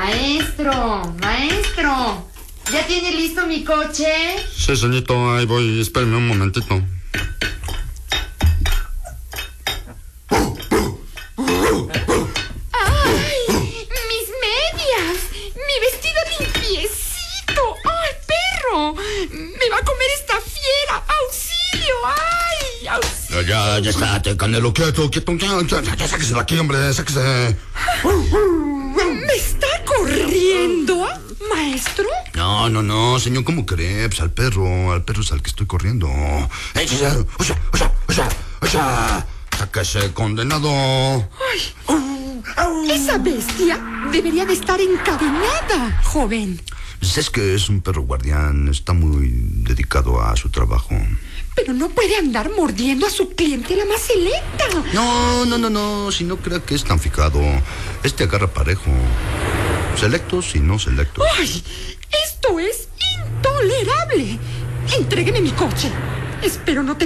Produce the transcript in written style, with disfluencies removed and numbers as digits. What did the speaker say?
Maestro, ¿ya tiene listo mi coche? Sí, señorito, ahí voy, espéreme un momentito. ¡Ay! ¡Mis medias! ¡Mi vestido limpiecito! ¡Ay, perro! ¡Me va a comer esta fiera! ¡Auxilio! ¡Ay! ¡Auxilio! Ya está, Canelo, quieto, ya sáquese de aquí, hombre, sáquese. ¿Me está corriendo, maestro? No, señor, ¿cómo cree? Pues al perro es al que estoy corriendo. ¡Oya! ¡Sáquese, condenado! ¡Ay! Esa bestia debería de estar encadenada, joven. Pues es que es un perro guardián, está muy dedicado a su trabajo. Pero no puede andar mordiendo a su clientela más selecta. No, si no crea que es tan fijado. Agarra parejo. Selectos y no selectos. ¡Ay! Esto es intolerable. Entrégueme mi coche. Espero no tener